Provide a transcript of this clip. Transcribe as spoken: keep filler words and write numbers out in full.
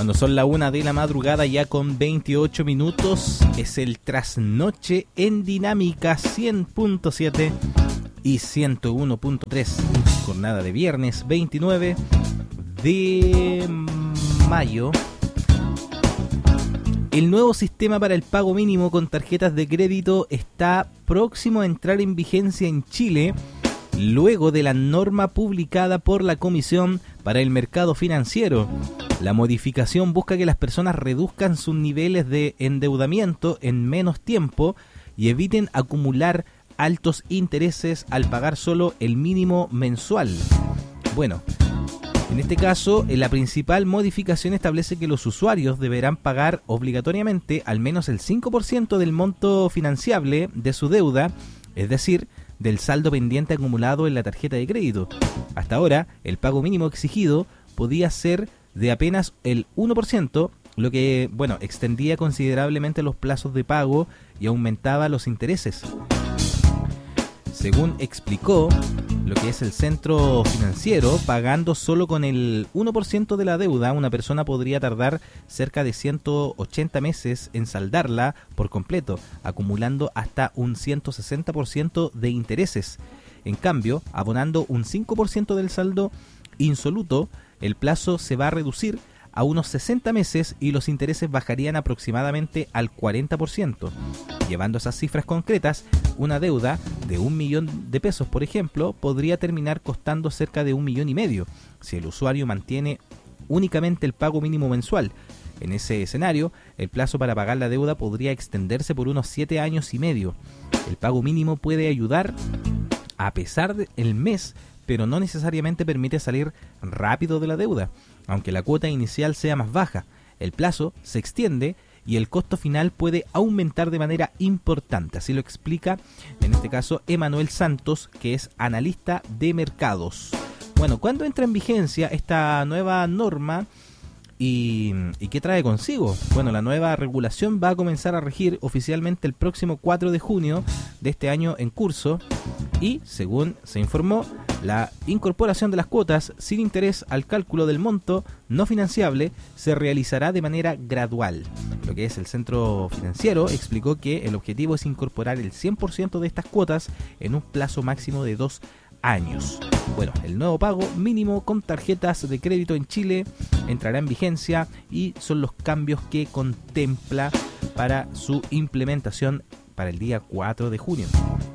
Cuando son la una de la madrugada ya con veintiocho minutos, es el trasnoche en Dinámica cien punto siete y ciento uno punto tres. Jornada de viernes veintinueve de mayo. El nuevo sistema para el pago mínimo con tarjetas de crédito está próximo a entrar en vigencia en Chile, luego de la norma publicada por la Comisión para el Mercado Financiero. La modificación busca que las personas reduzcan sus niveles de endeudamiento en menos tiempo y eviten acumular altos intereses al pagar solo el mínimo mensual. Bueno, en este caso, la principal modificación establece que los usuarios deberán pagar obligatoriamente al menos el cinco por ciento del monto financiable de su deuda, es decir, del saldo pendiente acumulado en la tarjeta de crédito. Hasta ahora, el pago mínimo exigido podía ser de apenas el uno por ciento, lo que, bueno, extendía considerablemente los plazos de pago y aumentaba los intereses. Según explicó lo que es el centro financiero, pagando solo con el uno por ciento de la deuda, una persona podría tardar cerca de ciento ochenta meses en saldarla por completo, acumulando hasta un ciento sesenta por ciento de intereses. En cambio, abonando un cinco por ciento del saldo insoluto, el plazo se va a reducir a unos sesenta meses y los intereses bajarían aproximadamente al cuarenta por ciento. Llevando esas cifras concretas, una deuda de un millón de pesos, por ejemplo, podría terminar costando cerca de un millón y medio si el usuario mantiene únicamente el pago mínimo mensual. En ese escenario, el plazo para pagar la deuda podría extenderse por unos siete años y medio. El pago mínimo puede ayudar a pesar del mes, pero no necesariamente permite salir rápido de la deuda, aunque la cuota inicial sea más baja. El plazo se extiende y el costo final puede aumentar de manera importante. Así lo explica, en este caso, Emanuel Santos, que es analista de mercados. Bueno, ¿cuándo entra en vigencia esta nueva norma? ¿Y, ¿Y qué trae consigo? Bueno, la nueva regulación va a comenzar a regir oficialmente el próximo cuatro de junio de este año en curso y, según se informó, la incorporación de las cuotas sin interés al cálculo del monto no financiable se realizará de manera gradual. Lo que es el centro financiero explicó que el objetivo es incorporar el cien por ciento de estas cuotas en un plazo máximo de dos años. Bueno, el nuevo pago mínimo con tarjetas de crédito en Chile entrará en vigencia y son los cambios que contempla para su implementación para el día cuatro de junio.